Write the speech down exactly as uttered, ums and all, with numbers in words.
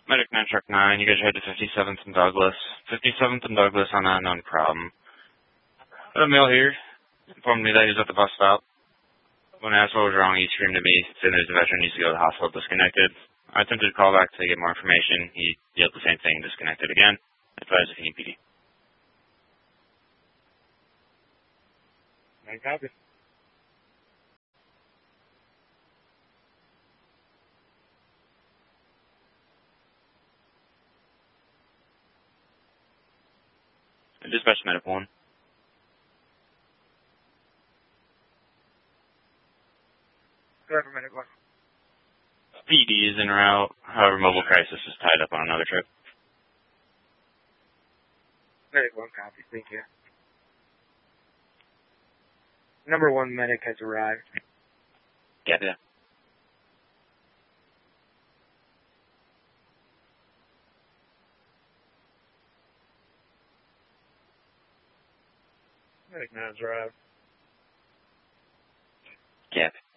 Medic nine Truck nine, you guys are headed to fifty-seventh and Douglas. fifty-seventh and Douglas on an unknown problem. Got a male here. Informed me that he was at the bus stop. When I asked what was wrong, he screamed at me, saying there's a veteran needs to go to the hospital disconnected. I attempted to call back to get more information. He yelled the same thing, disconnected again. Advise if you need P D. Nine copy. Dispatch medic one. Driver medic one. P D is en route. However, mobile crisis is tied up on another trip. Medic one copy, thank you. Number one medic has arrived. Yeah, yeah. Medic nine has arrived. Yeah.